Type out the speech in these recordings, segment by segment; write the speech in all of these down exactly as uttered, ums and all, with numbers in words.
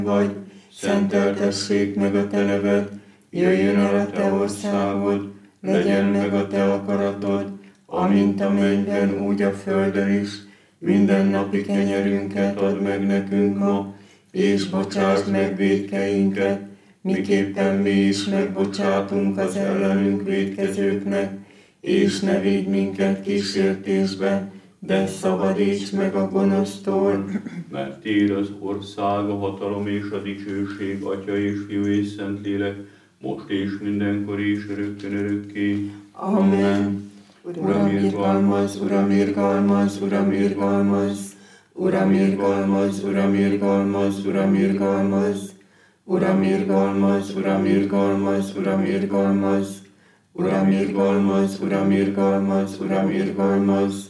vagy, szenteltessék meg a te neved, jöjjön el a te országod, legyen meg a te akaratod, amint a mennyben, úgy a földön is. Mindennapi kenyerünket add meg nekünk ma, és bocsásd meg vétkeinket, miképpen mi is megbocsátunk az ellenünk vétkezőknek, és ne vigy minket kísértésbe, de szabadíts meg a gonosztól. Mert tiéd az ország, a hatalom és a dicsőség, Atya és Fiú és Szentlélek, most és mindenkor és örökkön örökké. Amen. Uram, irgalmaz, Uram, irgalmaz, Uram, irgalmaz, Uram, irgalmaz, Uram, irgalmaz, Uram, irgalmaz, Uram, irgalmaz, Uram, irgalmaz, Uram, irgalmaz, Uram, irgalmaz, Uram, irgalmaz, Uram, irgalmaz.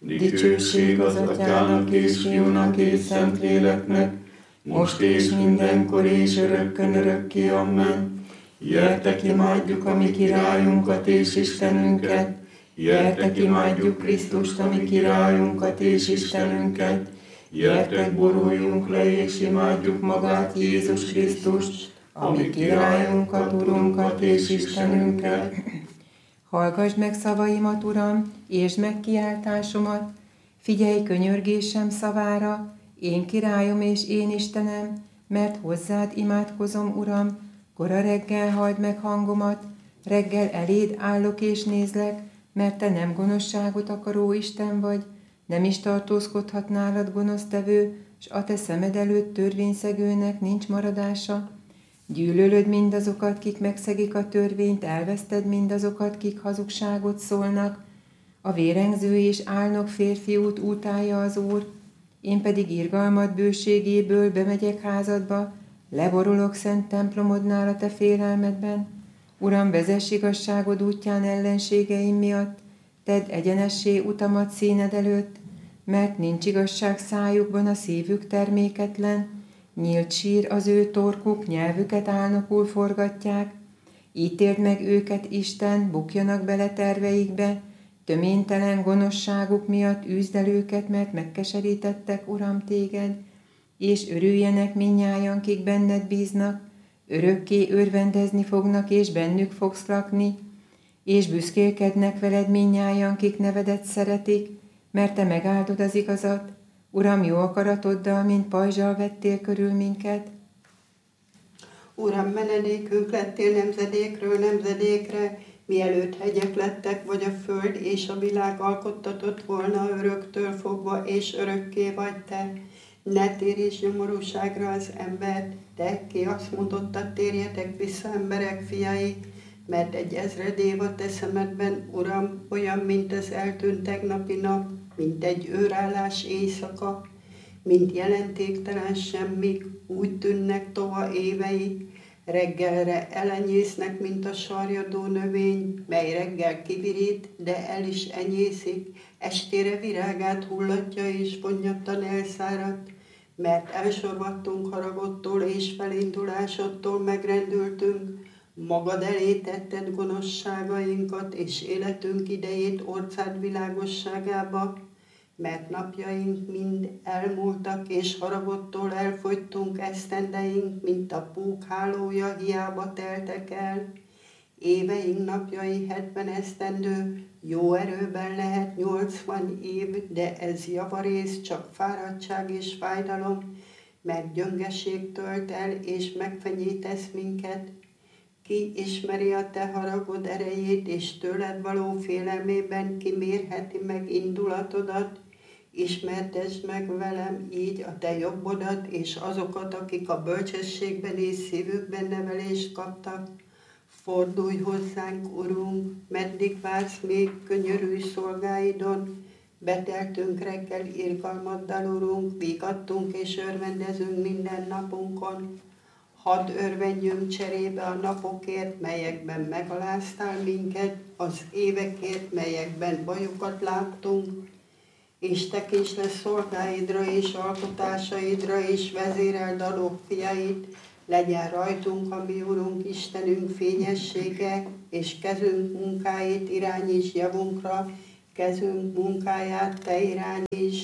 Dicsőség az Atyának és Fiúnak és Szentléleknek, most és mindenkor és örökkön örökké. Amen. Gyertek, imádjuk a mi királyunkat és Istenünket, gyertek, imádjuk Krisztust, a mi királyunkat és Istenünket, gyertek, boruljunk le és imádjuk magát Jézus Krisztust, a mi királyunkat, Urunkat és Istenünket. Hallgass meg szavaimat, Uram, értsd meg kiáltásomat, figyelj könyörgésem szavára, én királyom és én Istenem, mert hozzád imádkozom, Uram, kora reggel halld meg hangomat, reggel eléd állok és nézlek, mert te nem gonoszságot akaró Isten vagy, nem is tartózkodhat nálad gonosztevő, s a te szemed előtt törvényszegőnek nincs maradása. Gyűlölöd mindazokat, kik megszegik a törvényt, elveszted mindazokat, kik hazugságot szólnak. A vérengző és álnok férfiút utálja az Úr, én pedig irgalmad bőségéből bemegyek házadba, leborulok szent templomodnál a te félelmedben. Uram, vezess igazságod útján ellenségeim miatt, tedd egyenessé utamat színed előtt, mert nincs igazság szájukban, a szívük terméketlen, nyílt sír az ő torkuk, nyelvüket álnokul forgatják. Ítéld meg őket, Isten, bukjanak bele terveikbe, töménytelen gonoszságuk miatt üzd el őket, mert megkeserítettek, Uram, téged, és örüljenek mindnyájan, kik benned bíznak, örökké örvendezni fognak, és bennük fogsz lakni, és büszkélkednek veled mindnyájan, kik nevedet szeretik, mert te megáldod az igazat. Uram, jó akaratoddal, mint pajzsal vettél körül minket. Uram, menedékünk lettél nemzedékről nemzedékre, mielőtt hegyek lettek, vagy a föld és a világ alkottatott volna öröktől fogva, és örökké vagy te. Ne térj nyomorúságra az embert, te, ki azt mondottad, térjetek vissza, emberek fiai, mert egy ezred év a te szemedben, Uram, olyan, mint az eltűnt tegnapi nap, mint egy őrállás éjszaka, mint jelentéktelen semmik, úgy tűnnek tova évei, reggelre elenyésznek, mint a sarjadó növény, mely reggel kivirít, de el is enyészik, estére virágát hullatja és vonnyattan elszáradt, mert elsorvadtunk haragodtól és felindulásodtól megrendültünk, magad elé tetted gonoszságainkat, és életünk idejét orcád világosságába, mert napjaink mind elmúltak, és haragodtól elfogytunk, esztendeink, mint a pók hálója, hiába teltek el. Éveink napjai hetven esztendő, jó erőben lehet nyolcvan év, de ez javarész, csak fáradtság és fájdalom, mert gyöngeség tölt el, és megfenyítesz minket. Ki ismeri a te haragod erejét, és tőled való félelmében kimérheti meg indulatodat, ismertesd meg velem így a te jobbodat, és azokat, akik a bölcsességben és szívükben nevelést kaptak. Fordulj hozzánk, Urunk, meddig vársz még könyörülj szolgáidon, beteltünk reggel irgalmaddal, Urunk, vigadtunk és örvendezünk minden napunkon. Hadd örvendjünk cserébe a napokért, melyekben megaláztál minket, az évekért, melyekben bajokat láttunk, és tekints le szolgáidra és alkotásaidra, és vezéreld adók fiait, legyen rajtunk a mi Urunk Istenünk fényessége, és kezünk munkáit irányíts javunkra, kezünk munkáját te irányítsd,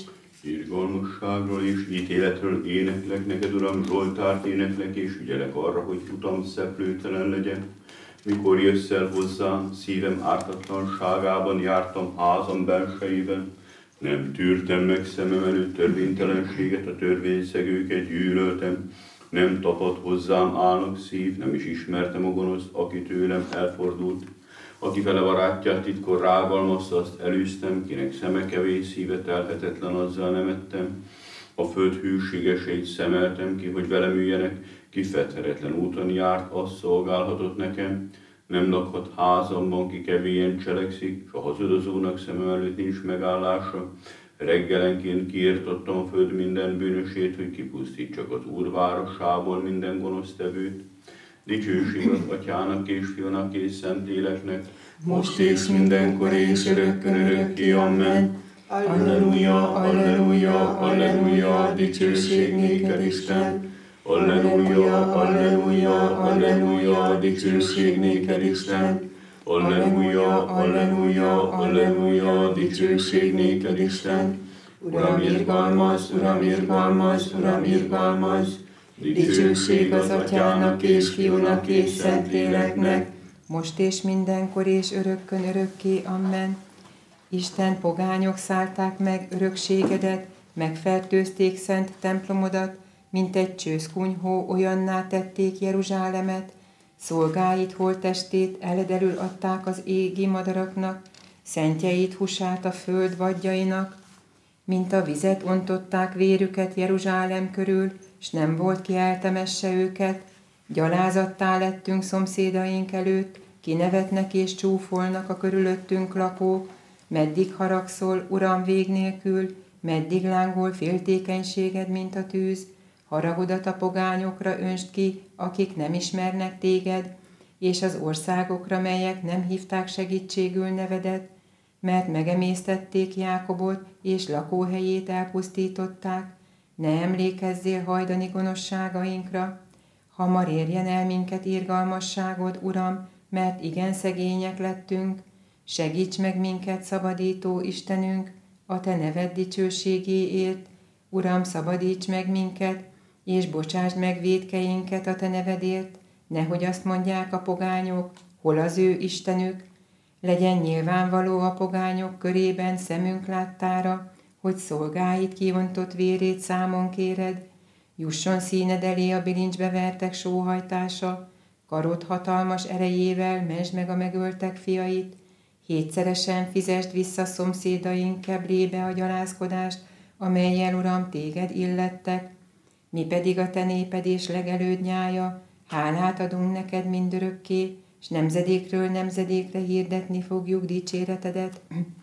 Irgalmasságról és ítéletről éneklek neked, Uram, Zsoltárt éneklek, és ügyelek arra, hogy utam szeplőtelen legyen. Mikor jössz el hozzám, szívem ártatlanságában jártam házam belsejében. Nem tűrtem meg szemem előtt törvénytelenséget, a törvényszegőket gyűlöltem. Nem tapad hozzám álnok szív, nem is ismertem a gonoszt, aki tőlem elfordult. Aki fele barátját titkor rágalmazta, azt elűztem, kinek szeme kevés, szíve telhetetlen, azzal nem ettem. A föld hűségeseit szemeltem ki, hogy velem üljenek, ki fedhetetlen úton járt, azt szolgálhatott nekem. Nem lakhat házamban, ki kevélyen cselekszik, s a hazudozónak szemem előtt nincs megállása. Reggelenként kiirtottam a föld minden bűnösét, hogy kipusztítsak az Úr városából minden gonosztevőt. Dicsőség az Atyának és Fiúnak és Szentléleknek, most és mindenkor és örökkön örökké, amen. Alleluja, alleluja, alleluja, dicsőség néked, Isten. Alleluja, alleluja, alleluja, dicsőség néked, Isten. Alleluja, alleluja, alleluja, dicsőség néked, Isten. Uram, irgalmaz, Uram, irgalmaz, Uram, irgalmaz. Dicsőség az Atyának és Fiúnak és Szentléleknek, most és mindenkor és örökkön örökké, amen. Isten, pogányok szállták meg örökségedet, megfertőzték szent templomodat, mint egy csőszkunyhó olyanná tették Jeruzsálemet, szolgáid holttestét eledelül adták az égi madaraknak, szentjeid húsát a föld vadjainak, mint a vizet ontották vérüket Jeruzsálem körül, s nem volt ki eltemesse őket, gyalázattá lettünk szomszédaink előtt, kinevetnek és csúfolnak a körülöttünk lakók, meddig haragszol, Uram, vég nélkül, meddig lángol féltékenységed, mint a tűz, haragodat a pogányokra öntsd ki, akik nem ismernek téged, és az országokra, melyek nem hívták segítségül nevedet, mert megemésztették Jákobot, és lakóhelyét elpusztították. Ne emlékezzél hajdani gonoszságainkra, hamar érjen el minket irgalmasságod, Uram, mert igen szegények lettünk. Segíts meg minket, szabadító Istenünk, a te neved dicsőségéért. Uram, szabadíts meg minket, és bocsásd meg vétkeinket a te nevedért, nehogy azt mondják a pogányok, hol az ő Istenük. Legyen nyilvánvaló a pogányok körében szemünk láttára, hogy szolgáid kiontott vérét számon kéred, jusson színed elé a bilincsbe vertek sóhajtása, karod hatalmas erejével mentsd meg a megöltek fiait, hétszeresen fizesd vissza szomszédaink keblébe a gyalázkodást, amellyel, Uram, téged illettek, mi pedig a te néped és legelőd nyája, hálát adunk neked mindörökké, s nemzedékről nemzedékre hirdetni fogjuk dicséretedet.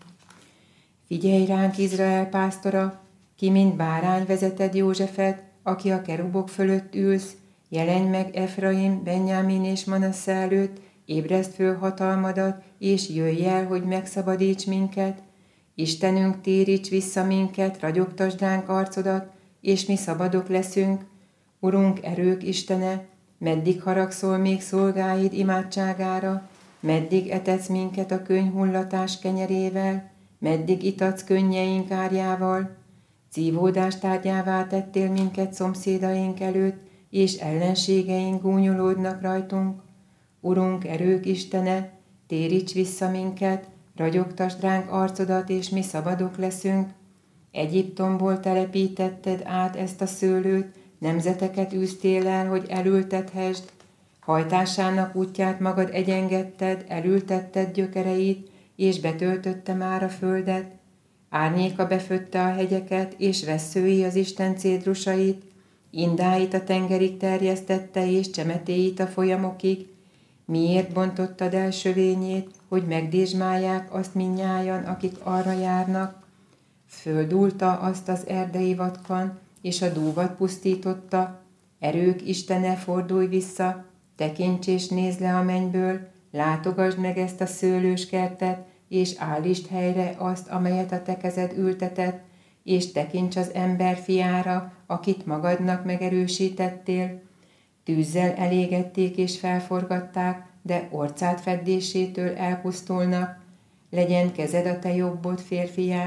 Figyelj ránk, Izrael pásztora, ki mint bárány vezeted Józsefet, aki a kerubok fölött ülsz, jelenj meg Efraim, Benjamin és Manasse előtt, ébreszt föl hatalmadat, és jöjj el, hogy megszabadíts minket. Istenünk, téríts vissza minket, ragyogtasd ránk arcodat, és mi szabadok leszünk. Urunk, erők Istene, meddig haragszol még szolgáid imádságára, meddig etetsz minket a könnyhullatás kenyerével, meddig itatsz könnyeink árjával. Szívódás tárgyává tettél minket szomszédaink előtt, és ellenségeink gúnyolódnak rajtunk. Urunk, erők Istene, téríts vissza minket, ragyogtasd ránk arcodat, és mi szabadok leszünk. Egyiptomból telepítetted át ezt a szőlőt, nemzeteket űztél el, hogy elültethesd. Hajtásának útját magad egyengedted, elültetted gyökereit, és betöltötte már a földet. Árnyéka befötte a hegyeket, és vesszői az Isten cédrusait, indáit a tengerig terjesztette, és csemetéit a folyamokig. Miért bontottad el sövényét, hogy megdésmálják azt mindnyájan, akik arra járnak? Földulta azt az erdei vatkan, és a dúvat pusztította. Erők Istene, fordulj vissza, tekints és nézd le a mennyből, látogasd meg ezt a szőlős kertet, és állítsd helyre azt, amelyet a te kezed ültetett, és tekints az ember fiára, akit magadnak megerősítettél. Tűzzel elégették és felforgatták, de orcát feddésétől elpusztulnak. Legyen kezed a te jobbod férfián,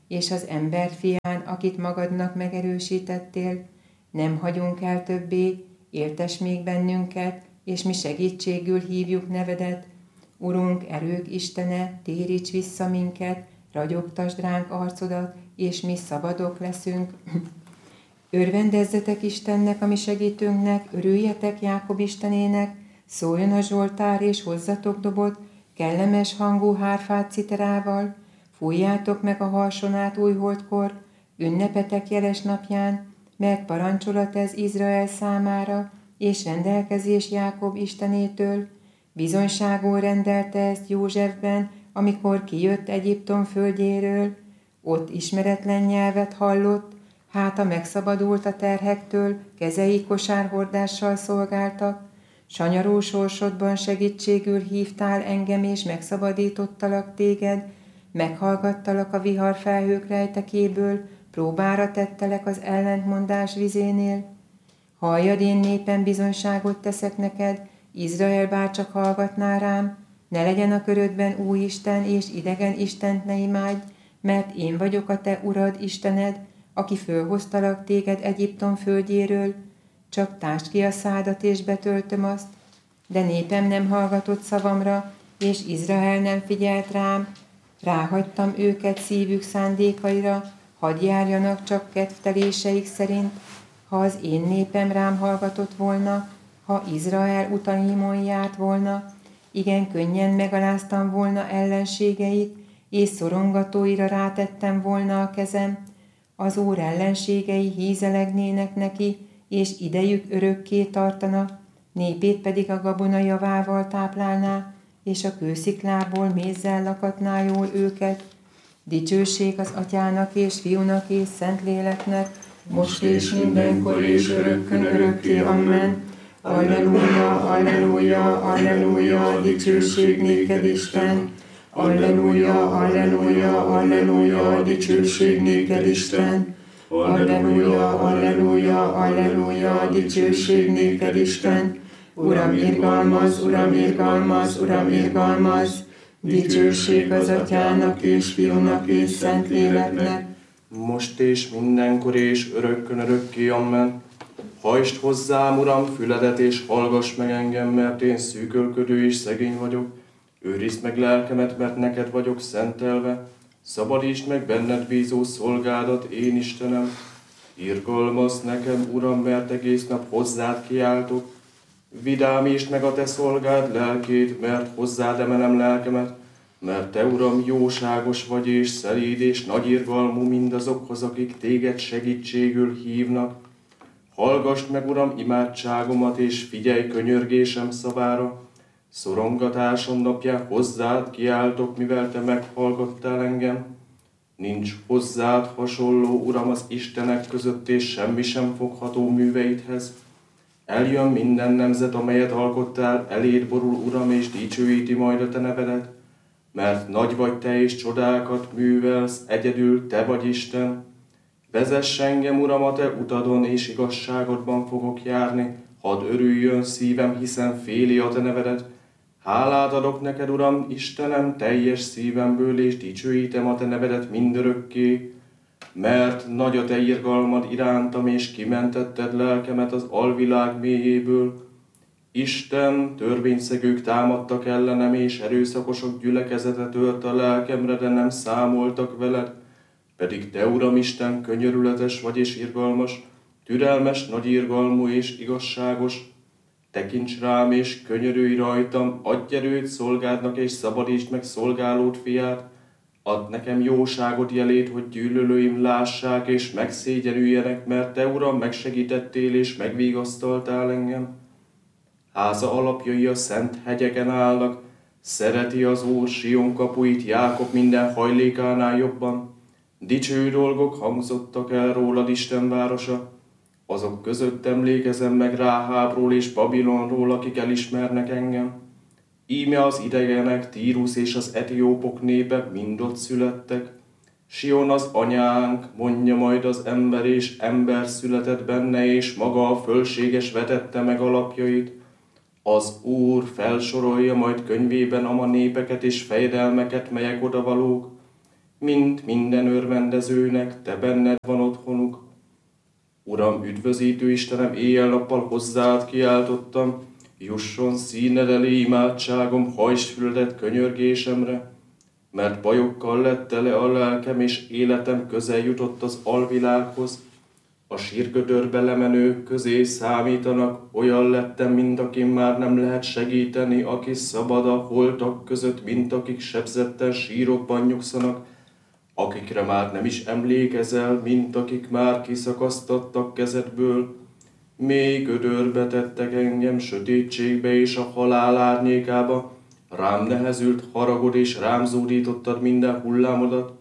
és az ember fián, akit magadnak megerősítettél. Nem hagyunk el többé, éltes még bennünket, és mi segítségül hívjuk nevedet. Urunk, erők Istene, téríts vissza minket, ragyogtasd ránk arcodat, és mi szabadok leszünk. Örvendezzetek Istennek, ami segítőnknek, örüljetek Jákob Istenének, szóljon a Zsoltár, és hozzatok dobot, kellemes hangú hárfát citerával, fújjátok meg a harsonát újholdkor, ünnepetek jeles napján, mert parancsolat ez Izrael számára, és rendelkezés Jákob Istenétől. Bizonyságul rendelte ezt Józsefben, amikor kijött Egyiptom földjéről, ott ismeretlen nyelvet hallott, háta megszabadult a terhektől, kezei kosárhordással szolgáltak, sanyarú sorsodban segítségül hívtál engem, és megszabadítottalak téged, meghallgattalak a viharfelhők rejtekéből, próbára tettelek az ellentmondás vizénél. Halljad, én népen, bizonyságot teszek neked, Izrael bárcsak hallgatná rám, ne legyen a körödben új isten és idegen istent ne imádj, mert én vagyok a te urad, Istened, aki fölhoztalak téged Egyiptom földjéről, csak tásd ki a szádat és betöltöm azt, de népem nem hallgatott szavamra, és Izrael nem figyelt rám, ráhagytam őket szívük szándékaira, hadd járjanak csak kedvteléseik szerint, ha az én népem rám hallgatott volna, ha Izrael utaimon járt volna, igen könnyen megaláztam volna ellenségeit, és szorongatóira rátettem volna a kezem, az Úr ellenségei hízelegnének neki, és idejük örökké tartana, népét pedig a gabona javával táplálná, és a kősziklából mézzel lakatná jól őket. Dicsőség az Atyának és Fiúnak és Szentléleknek, most és mindenkor és örökkön örökké. Amen. Alleluja, alleluja, alleluja, dicsőség néked Isten. Alleluja, alleluja, alleluja, dicsőség néked Isten. Alleluja, alleluja, alleluja, dicsőség néked Isten. Uram, irgalmaz, Uram, irgalmaz, Uram, irgalmaz, dicsőség az Atyának és Fiúnak és Szentléleknek, most és mindenkor és örökkön örökké. Amen. Hajtsd hozzám, Uram, füledet, és hallgass meg engem, mert én szűkölködő és szegény vagyok. Őrizd meg lelkemet, mert neked vagyok szentelve. Szabadítsd meg benned bízó szolgádat, én Istenem. Irgalmazz nekem, Uram, mert egész nap hozzád kiáltok. Vidámítsd meg a te szolgád lelkét, mert hozzád emelem lelkemet. Mert te, Uram, jóságos vagy és szelíd és nagy irgalmú mindazokhoz, akik téged segítségül hívnak. Hallgassd meg, Uram, imádságomat, és figyelj könyörgésem szavára. Szorongatásom napján hozzád kiáltok, mivel te meghallgattál engem. Nincs hozzád hasonló, Uram, az Istenek között, és semmi sem fogható műveidhez. Eljön minden nemzet, amelyet alkottál, eléd borul, Uram, és dicsőíti majd a te nevedet. Mert nagy vagy te, és csodákat művelsz, egyedül te vagy Isten. Vezess engem, Uram, a te utadon, és igazságodban fogok járni. Hadd örüljön szívem, hiszen féli a te nevedet. Hálát adok neked, Uram, Istenem, teljes szívemből, és dicsőítem a te nevedet mindörökké. Mert nagy a te irgalmad irántam, és kimentetted lelkemet az alvilág mélyéből. Isten, törvényszegők támadtak ellenem, és erőszakosok gyülekezete tört a lelkemre, de nem számoltak veled. Pedig te, Uram Isten, könyörületes vagy és irgalmas, türelmes, nagy irgalmú és igazságos. Tekints rám és könyörülj rajtam, adj erőt szolgádnak, és szabadítsd meg szolgálód fiát. Add nekem jóságod jelét, hogy gyűlölőim lássák és megszégyenüljenek, mert te, Uram, megsegítettél és megvigasztaltál engem. Háza alapjai a szent hegyeken állnak, szereti az Úr Sion kapuit, Jákob minden hajlékánál jobban. Dicső dolgok hangzottak el rólad, Isten városa. Azok között emlékezem meg Ráhábról és Babilonról, akik elismernek engem. Íme az idegenek, Tírus és az etiópok népe mind ott születtek. Sion az anyánk, mondja majd az ember, és ember született benne, és maga a fölséges vetette meg alapjait. Az Úr felsorolja majd könyvében ama népeket és fejedelmeket, melyek odavalók. mint minden örvendezőnek, te benned van otthonuk. Uram, üdvözítő Istenem, éjjel-nappal hozzád kiáltottam, jusson színed elé imádságom, hajtsd füledet könyörgésemre, mert bajokkal lett tele a lelkem, és életem közel jutott az alvilághoz. A sírgödörbe lemenők közé számítanak, olyan lettem, mint akin már nem lehet segíteni, aki szabad a holtak között, mint akik sebzetten sírokban nyugszanak, akikre már nem is emlékezel, mint akik már kiszakasztattak kezedből. Mély gödörbe tettek engem, sötétségbe és a halál árnyékába, rám nehezült haragod és rám zúdítottad minden hullámodat.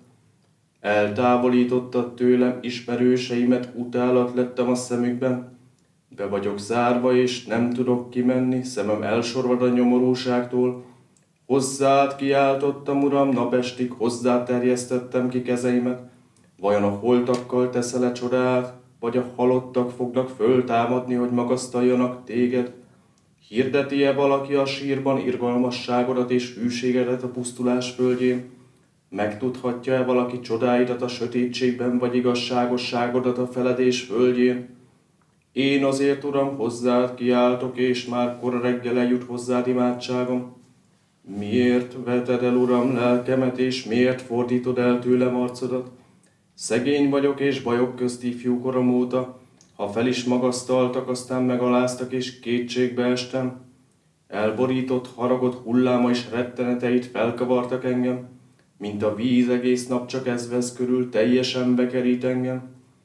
Eltávolítottad tőlem ismerőseimet, utálat lettem a szemükben. Be vagyok zárva és nem tudok kimenni, szemem elsorvad a nyomorúságtól. Hozzád kiáltottam, Uram, napestig hozzád terjesztettem ki kezeimet. Vajon a holtakkal teszel-e csodát, vagy a halottak fognak föltámadni, hogy magasztaljanak téged? Hirdeti-e valaki a sírban irgalmasságodat és hűségedet a pusztulás földjén? Megtudhatja-e valaki csodáidat a sötétségben, vagy igazságosságodat a feledés földjén? Én azért, Uram, hozzád kiáltok, és már kora reggel eljut hozzád imádságom. Miért veted el, Uram, lelkemet, és miért fordítod el tőlem arcodat? Szegény vagyok, és bajok közt ifjúkorom óta. Ha fel is magasztaltak, aztán megaláztak, és kétségbe estem. Elborított haragod hulláma és retteneteit felkavartak engem, mint a víz egész nap csak ez vesz körül, teljesen bekerít engem.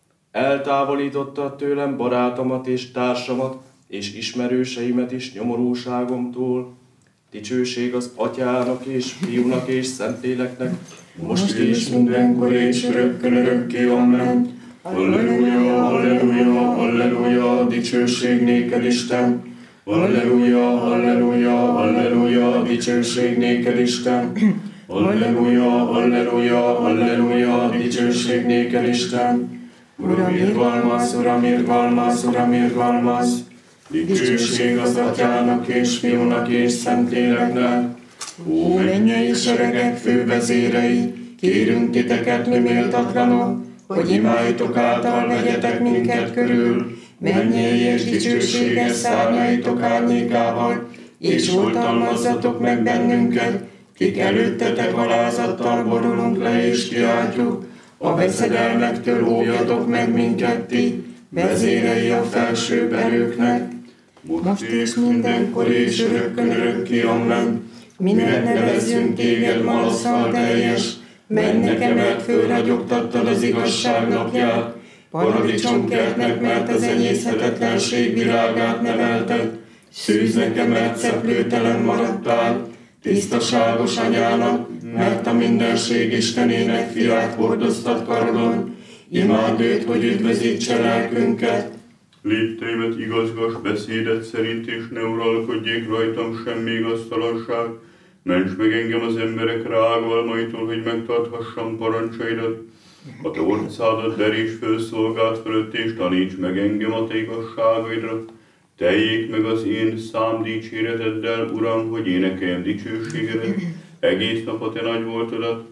Eltávolítottad tőlem barátomat és társamat, és ismerőseimet is nyomorúságomtól. Dicsőség az Atyának és Fiúnak és Szentléleknek, most és mindenkor és örökkön örökké, amen. Halleluja, halleluja, halleluja, dicsőség néked, Isten. Halleluja, halleluja, halleluja, dicsőség néked, Isten. Halleluja, halleluja, halleluja, dicsőség néked, Isten. Uram, irgalmaz, Uram, irgalmaz, Uram, irgalmaz. Dicsőség az Atyának és Fiúnak és Szentléleknek. Ó, mennyei seregek fővezérei, kérünk titeket, mi méltatlanok, hogy imáitok által vegyetek minket körül, mennyei és dicsőséges szárnyaitok árnyékával, és oltalmazzatok meg bennünket, kik előttetek alázattal borulunk le és kiáltjuk, a veszedelmektől óvjatok meg minket ti, vezérei a felsőbb erőknek. Most és mindenkor és örökkön örökké, amen. Minek nevezzünk téged malasszal teljes, mennek emelt fölragyogtattad az igazság napját, paradicsomkertnek, mert az enyészhetetlenség virágát nevelted, szűznek emelt szeplőtelen maradtál, tisztaságos anyának, mert a mindenség Istenének fiát hordoztat karodon, imád őt, hogy üdvözítse lelkünket. Lépteimet igazgass beszédet szerint, és ne uralkodjék rajtam semmi igaztalanság. Ments meg engem az emberek rágalmaitól, hogy megtarthassam parancsaidat. A te orcádat deríts föl szolgált fölött, és taníts meg engem a te igazságaidra. Teljék meg az én szám dicséreteddel, Uram, hogy énekeljem dicsőségedet, egész nap a te nagy voltodat.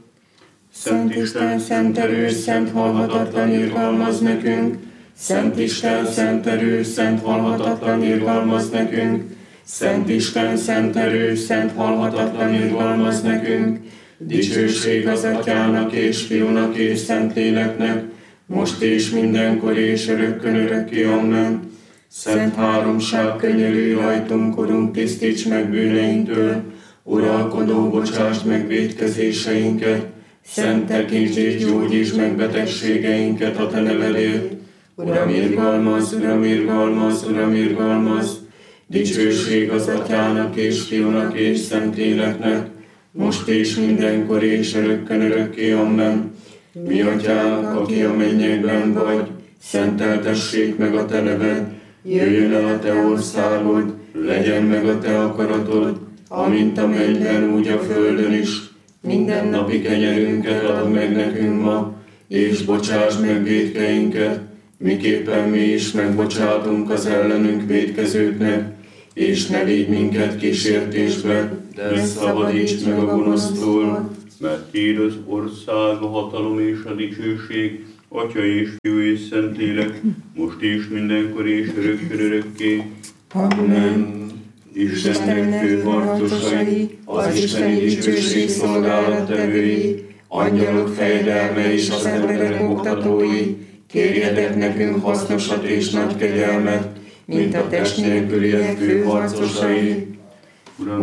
Szent Isten, szent erős, szent halhatatlan irgalmaz nekünk, Szent Isten, szent erős, szent halhatatlan irgalmaz nekünk, Szent Isten, szent erős, szent halhatatlan irgalmaz nekünk, dicsőség az Atyának és Fiúnak és Szentléleknek, most és mindenkor és örökkön örökké, amen. Szent háromság, könyörülj rajtunk, Urunk, tisztíts meg bűneinktől, uralkodó, bocsásd meg vétkezéseinket, szent tekints és gyógyítsd meg betegségeinket a te nevedért. Uram, irgalmaz, Uram, irgalmaz, Uram, irgalmaz, dicsőség az Atyának és Fiúnak és Szentléleknek, most és mindenkor és örökkön örökké, amen. Mi Atyánk, aki a mennyekben vagy, szenteltessék meg a te neved, jöjjön el a te országod, legyen meg a te akaratod, amint a mennyben, úgy a földön is. Minden napi kenyerünket add meg nekünk ma, és bocsásd meg vétkeinket, miképpen mi is megbocsátunk az ellenünk vétkezőknek, és ne vigy minket kísértésbe, de szabadíts meg a gonosztól, mert Tiéd az ország, a hatalom és a dicsőség, Atya és Fiú és Szentlélek, most és mindenkor és örökkön örökké. Amen. Istennek fő harcosai, az isteni dicsőség szolgálattevői, angyalok fejedelme és az emberek oktatói, kérjetek nekünk hasznosat és nagy kegyelmet, mint a test nélküliek fő harcosai. Uram,